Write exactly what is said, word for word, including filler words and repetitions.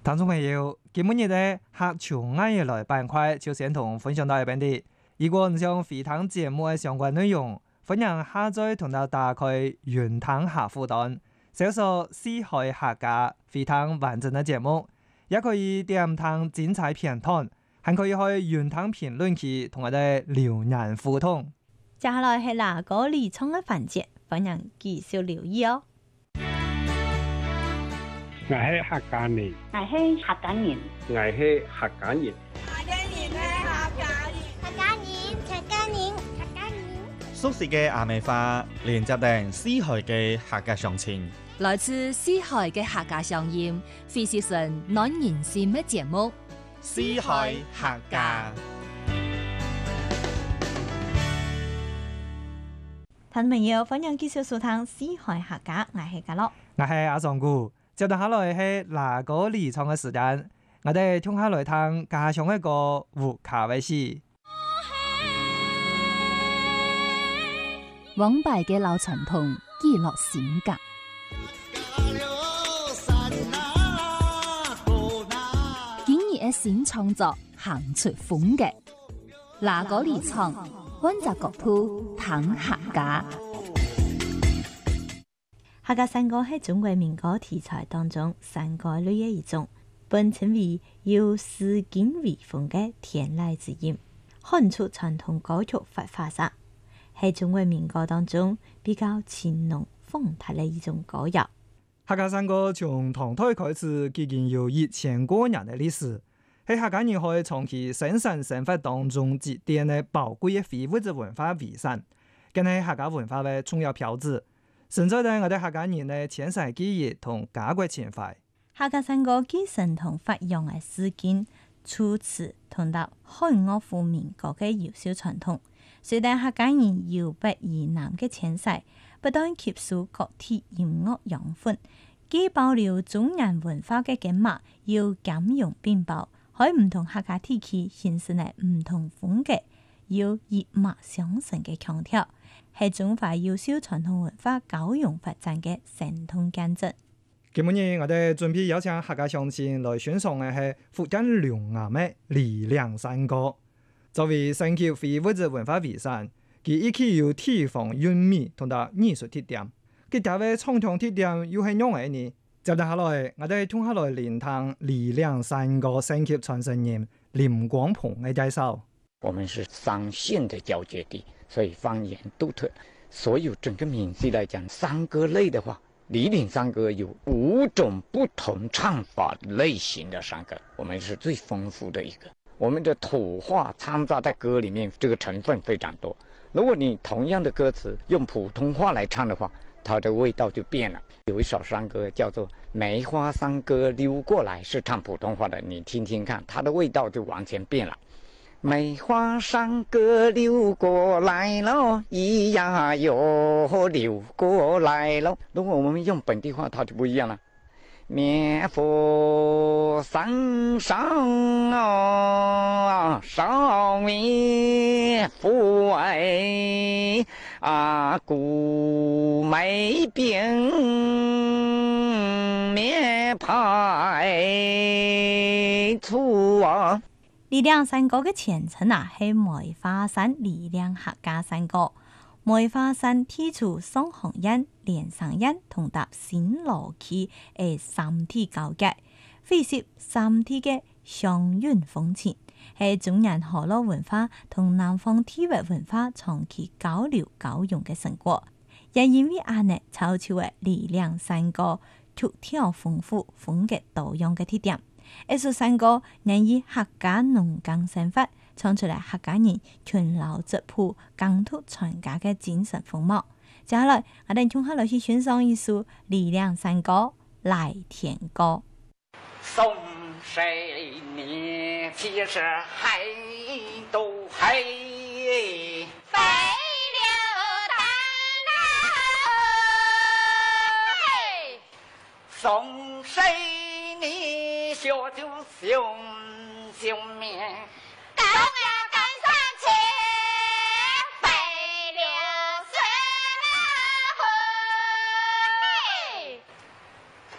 聽眾朋友，今日嘅客場藝業來板塊就先同分享到呢邊啲。如果唔想回聽節目嘅相關內容，歡迎下載同到打開雲聽客戶端，搜索四海客家回聽完整嘅節目，也可以點聽精彩片段，還可以去雲聽評論區同我哋留言互動。 接下來係哪個理創嘅環節，歡迎繼續留意哦。 我係客家人， 我係客家人， 我係客家人， 客家人係客家人， 客家人，客家人，客家人。 熟悉嘅阿美花，連接定四海嘅客家鄉親， 來自四海嘅客家鄉音，非是純暖人心嘅節目。 四海客家。 聽眾朋友，歡迎繼續收聽四海客家，我係家樂， 我係阿尚姑。接住下來係哪個理創嘅時間，我哋聽下來聽家鄉一個胡卡威士。 往敗嘅老傳統，記錄性格。今日嘅新創作，行出風格。哪個理創？溫習國土，談客家。 客家山歌係中國民歌題材當中山歌類嘅一種，本稱為有詩境微風嘅天籟之音，看出傳統歌曲發發色，係中國民歌當中比較情濃風態嘅一種歌謠。 客家山歌從唐代開始，已經有一千多年嘅歷史，係客家人可以長期生產生活當中積澱嘅寶貴嘅非物質文化遺產，更係客家文化嘅重要標誌。存在喺我哋客家人嘅前世記憶同家國情懷。 客家山歌繼承同發揚嘅詩經、楚辭同到漢樂府民歌嘅優秀傳統，隨帶客家人由北而南嘅遷徙，不斷吸收各地音樂養分，既保留中原文化嘅根脈，又兼容並包，喺唔同客家地區形成嚟唔同風格，要一脈相承嘅強調。係中華優秀傳統文化教育發展嘅神通見證。 今日我哋準備邀請客家鄉親來欣賞嘅係福建龍岩嘅梨梁山歌。作為升級非物質文化遺產，佢亦具有地方韻味同埋藝術特點。佢大位傳統特點又係樣嘅呢？接下來我哋聽下來聆聽梨梁山歌升級傳承人林光鵬嘅介紹。 我們是三縣的交界地，所以方言獨特。所有整個閩西來講，山歌類的話，梨嶺山歌有五種不同唱法類型的山歌，我們是最豐富的一個。我們的土話摻雜在歌裡面，這個成分非常多。如果你同樣的歌詞用普通話來唱的話，它的味道就變了。有一首山歌叫做《梅花山歌溜過來》，是唱普通話的，你聽聽看，它的味道就完全變了。梅花山歌溜過來了，咿呀喲溜過來了。如果我們用本地話，它就不一樣了。面佛山上啊，上面佛哎啊，古梅邊面排出啊。 梨梁山歌嘅前稱啊係梅花山梨梁客家山歌。梅花山地處雙紅蔭、連上蔭同搭新羅區嘅三地交界，非攝三地嘅鄉韻風情，係中原河洛文化同南方地域文化長期交流交融嘅成果。也因為安尼，造就嘅梨梁山歌曲調豐富、風格多樣嘅特點。呢首山歌能以客家農耕生活，唱出嚟客家人勤勞質樸、耕土傳家嘅精神風貌。接下來，我哋從下來去欣賞一首梨梁山歌《來田歌》。 送誰你其實還都還飛流丹啊！ 送誰你學就胸胸面高呀！